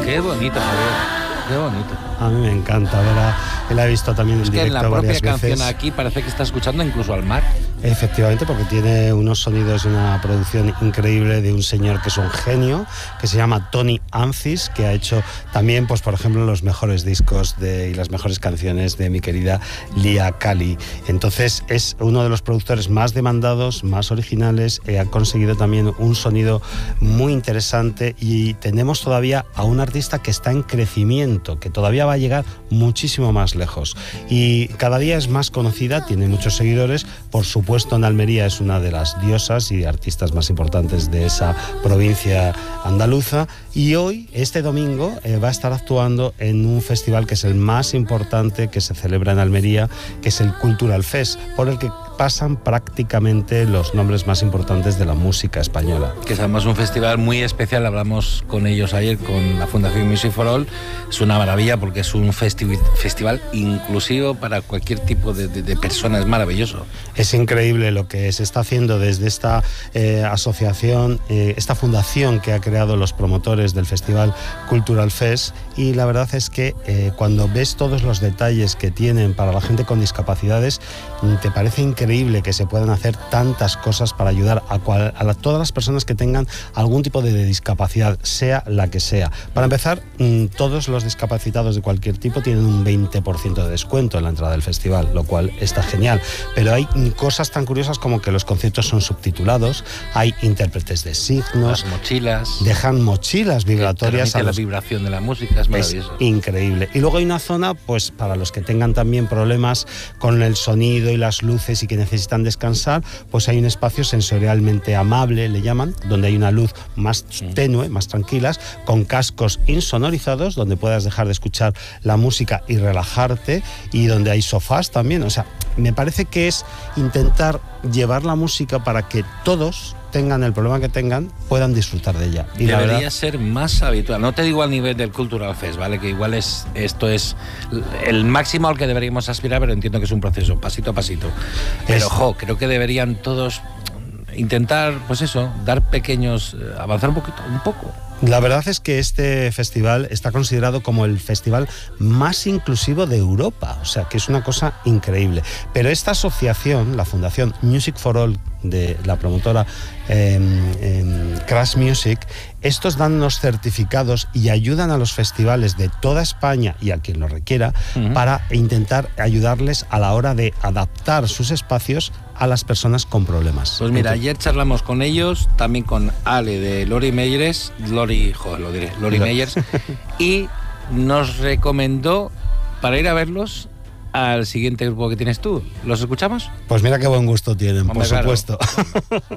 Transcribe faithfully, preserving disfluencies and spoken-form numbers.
Qué bonito, Javier, qué bonito. A mí me encanta, ¿verdad? La he visto también en es que directo en la propia varias canción veces. Aquí parece que está escuchando incluso al mar. Efectivamente, porque tiene unos sonidos y una producción increíble de un señor que es un genio, que se llama Tony Ancis, que ha hecho también, pues por ejemplo, los mejores discos de, y las mejores canciones de mi querida Lia Kali. Entonces es uno de los productores más demandados, más originales, eh, ha conseguido también un sonido muy interesante y tenemos todavía a un artista que está en crecimiento, que todavía va a llegar muchísimo más lejos y cada día es más conocida, tiene muchos seguidores. Por supuesto, en Almería es una de las diosas y artistas más importantes de esa provincia andaluza, y hoy, este domingo, eh, va a estar actuando en un festival que es el más importante que se celebra en Almería, que es el Cultural Fest, por el que pasan prácticamente los nombres más importantes de la música española. Que es además un festival muy especial, hablamos con ellos ayer, con la Fundación Music for All. Es una maravilla porque es un festi- festival inclusivo para cualquier tipo de, de, de persona, es maravilloso. Es increíble lo que se está haciendo desde esta eh, asociación, eh, esta fundación que ha creado los promotores del Festival Cultural Fest, y la verdad es que eh, cuando ves todos los detalles que tienen para la gente con discapacidades, te parece increíble que se puedan hacer tantas cosas para ayudar a, cual, a la, todas las personas que tengan algún tipo de, de discapacidad, sea la que sea. Para empezar, mmm, todos los discapacitados de cualquier tipo tienen un veinte por ciento de descuento en la entrada del festival, lo cual está genial. Pero hay cosas tan curiosas como que los conciertos son subtitulados, hay intérpretes de signos, las mochilas, dejan mochilas vibratorias a los... la vibración de la música, es maravilloso. Es increíble. Y luego hay una zona, pues para los que tengan también problemas con el sonido y las luces y que necesitan descansar, pues hay un espacio sensorialmente amable, le llaman, donde hay una luz más tenue, más tranquilas, con cascos insonorizados, donde puedas dejar de escuchar la música y relajarte, y donde hay sofás también. O sea, me parece que es intentar llevar la música para que todos, tengan el problema que tengan, puedan disfrutar de ella. Y debería la verdad, ser más habitual. No te digo al nivel del Cultural Fest, ¿vale? Que igual es esto es el máximo al que deberíamos aspirar, pero entiendo que es un proceso, pasito a pasito. Pero, es... ojo, creo que deberían todos intentar, pues eso, dar pequeños, avanzar un poquito, un poco. La verdad es que este festival está considerado como el festival más inclusivo de Europa, o sea que es una cosa increíble. Pero esta asociación, la Fundación Music for All de la promotora eh, eh, Crash Music, estos dan unos certificados y ayudan a los festivales de toda España y a quien lo requiera, uh-huh, para intentar ayudarles a la hora de adaptar sus espacios a las personas con problemas. Pues mira, ayer charlamos con ellos, también con Ale de Lori Meyers, Lori, joder, lo diré, Lori Meyers, y nos recomendó para ir a verlos al siguiente grupo que tienes tú. ¿Los escuchamos? Pues mira qué buen gusto tienen, Hombre, por supuesto. Claro.